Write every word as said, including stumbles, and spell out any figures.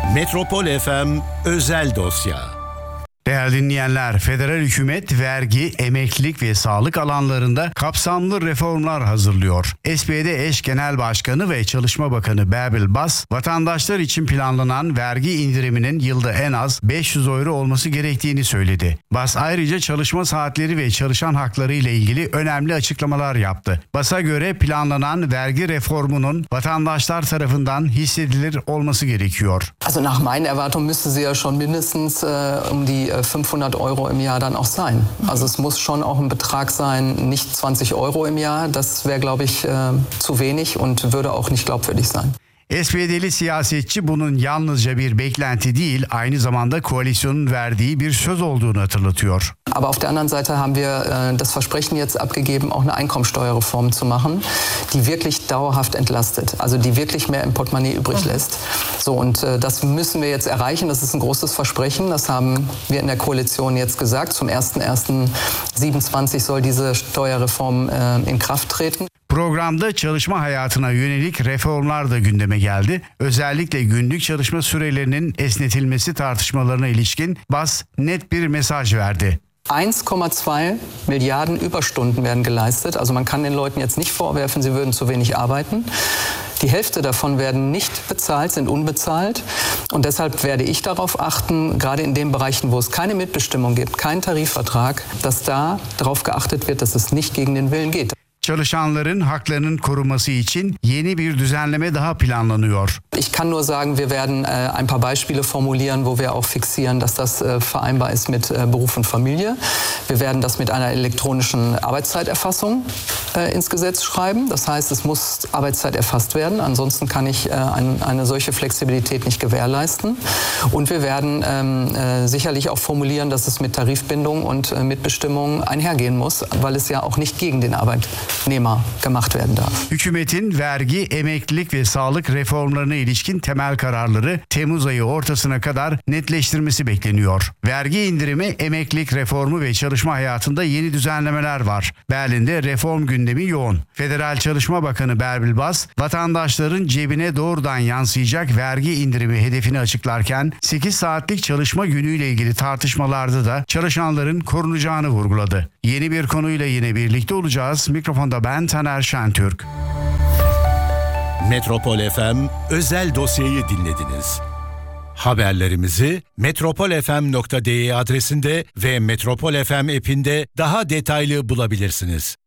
Metropol F M Özel Dosya. Değerli dinleyenler, federal hükümet vergi, emeklilik ve sağlık alanlarında kapsamlı reformlar hazırlıyor. S P D eş genel başkanı ve Çalışma Bakanı Bärbel Bas, vatandaşlar için planlanan vergi indiriminin yılda en az beş yüz euro olması gerektiğini söyledi. Bas ayrıca çalışma saatleri ve çalışan hakları ile ilgili önemli açıklamalar yaptı. Bas'a göre planlanan vergi reformunun vatandaşlar tarafından hissedilir olması gerekiyor. Also nach meinen Erwartungen müsste sie ja schon mindestens äh, um die fünfhundert Euro im Jahr dann auch sein. Also es muss schon auch ein Betrag sein, nicht zwanzig Euro im Jahr. Das wäre, glaube ich, äh, zu wenig und würde auch nicht glaubwürdig sein. S P D'li siyasetçi bunun yalnızca bir beklenti değil, aynı zamanda koalisyonun verdiği bir söz olduğunu hatırlatıyor. Aber auf der anderen Seite haben wir äh, das Versprechen jetzt abgegeben, auch eine Einkommensteuerreform zu machen, die wirklich dauerhaft entlastet, also die wirklich mehr im Portemonnaie übrig lässt. So, und äh, das müssen wir jetzt erreichen. Das ist ein großes Versprechen. Das haben wir in der Koalition jetzt gesagt. Zum ersten ersten siebenundzwanzig soll diese Steuerreform äh, in Kraft treten. Programda çalışma hayatına yönelik reformlar da gündeme geldi. Özellikle günlük çalışma sürelerinin esnetilmesi tartışmalarına ilişkin Bas net bir mesaj verdi. eins Komma zwei Milliarden Überstunden werden geleistet. Also man kann den Leuten jetzt nicht vorwerfen, sie würden zu wenig arbeiten. Die Hälfte davon werden nicht bezahlt, sind unbezahlt. Und deshalb werde ich darauf achten, gerade in den Bereichen, wo es keine Mitbestimmung gibt, keinen Tarifvertrag, dass da darauf geachtet wird, dass es nicht gegen den Willen geht. Çalışanların haklarının korunması için yeni bir düzenleme daha planlanıyor. Ich kann nur sagen, wir werden äh, ein paar Beispiele formulieren, wo wir auch fixieren, dass das äh, vereinbar ist mit äh, Beruf und Familie. Wir werden das mit einer elektronischen Arbeitszeiterfassung äh, ins Gesetz schreiben. Das heißt, es muss Arbeitszeit erfasst werden. Ansonsten kann ich äh, ein, eine solche Flexibilität nicht gewährleisten. Und wir werden ähm, äh, sicherlich auch formulieren, dass es mit Tarifbindung und äh, Mitbestimmung einhergehen muss, weil es ja auch nicht gegen den Arbeitnehmer gemacht werden darf. Hükümetin vergi, emeklilik ve sağlık reformlarına ilişkin temel kararları Temmuz ayı ortasına kadar netleştirmesi bekleniyor. Vergi indirimi, emeklilik reformu ve çalışma hayatında yeni düzenlemeler var. Berlin'de reform gündemi yoğun. Federal Çalışma Bakanı Bärbel Bas, vatandaşların cebine doğrudan yansıyacak vergi indirimi hedefini açıklarken sekiz saatlik çalışma günüyle ilgili tartışmalarda da çalışanların korunacağını vurguladı. Yeni bir konuyla yine birlikte olacağız. Mikrofonda ben Taner Şentürk. Metropol F M Özel Dosyayı dinlediniz. Haberlerimizi metropol f m nokta d e adresinde ve Metropol F M app'inde daha detaylı bulabilirsiniz.